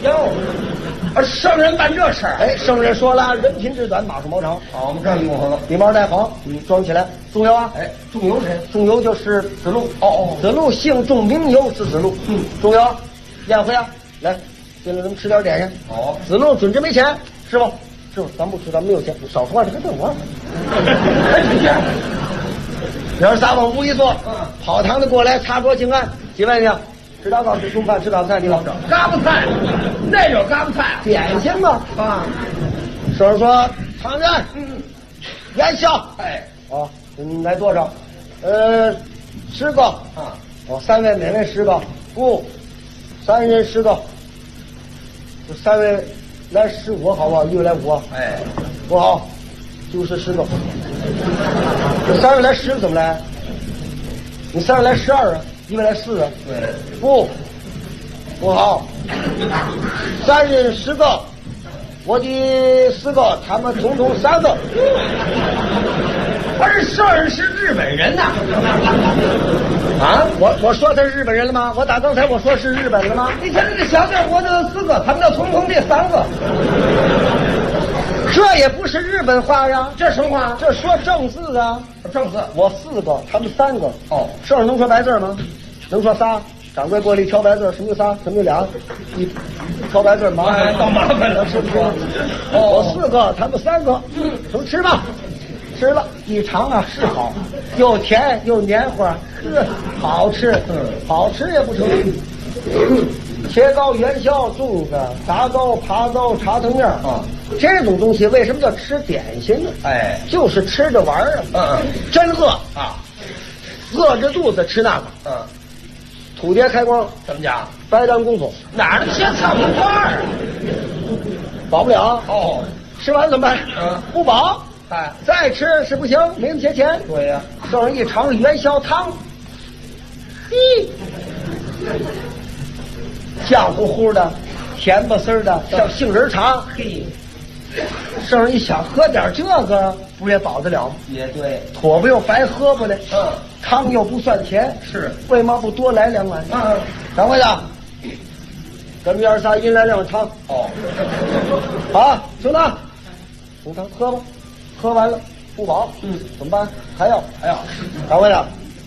哟，圣人办这事儿。 哎，圣人说了，人品至短，马术毛长。 好，我们这用了， 礼帽戴好，装起来。仲由啊， 哎，仲由谁？ 仲由就是子路。 哦， 子路姓仲，名由，字子路。仲由，宴会啊，来，进来咱们吃点点心。 好， 子路准知没钱，师傅，师傅，咱不吃，咱没有钱，你少说话，这还等我。娘仨往屋一坐，跑堂的过来擦桌敬安，几位呢？吃祷告，吃中饭，吃早餐，你老整嘎巴菜，那种嘎巴菜点心嘛啊。 圣人说，常人，元宵， 哎， 哦，来多少？10个啊。 哦，3位每位10个，不，3人10个，这3位来15好不好？1位来5， 哎， 不好，就是10个。这3位来10个怎么来？你3位来12啊，1位来4啊？ 对， 不好，3人10个，我的4个，他们统统3个。 不是圣人是日本人呐。 啊，我说他是日本人了吗？我打刚才我说是日本了吗？ 你现在这小店我的4个，他们要统统这3个， 这也不是日本话呀， 这什么话？ 这说正字啊。 正字， 我4个，他们3个。 哦， 圣人能说白字吗？能说仨？掌柜过来挑白字，什么有仨？什么有俩？你挑白字麻烦， 倒麻烦了， 是不是？ 哦， 我4个，他们3个，都吃吧。吃了一尝啊，是好，又甜又黏糊，好吃，好吃也不成。切糕、元宵、粽子、炸糕、扒糕、茶藤面啊，这种东西为什么叫吃点心呢？ 哎， 就是吃着玩啊。真饿啊， 饿着肚子吃那个。土鳖开光怎么讲？ 白当公主哪儿的些草莓花啊？ 饱不了。 哦， 吃完怎么办？不饱。 哎， 再吃是不行，没那么些钱。 对呀， 圣人一尝元宵汤，嘿，香乎乎的，甜不丝的，像杏仁茶。 嘿， 圣人一想，喝点这个不也饱得了吗？ 也对， 妥不又白喝不来。汤又不算钱， 是为嘛不多来2碗？掌柜的，咱们2、3人来2碗汤。 哦， 好，兄弟，红汤喝吧。喝完了不饱，怎么办？还要。掌柜的，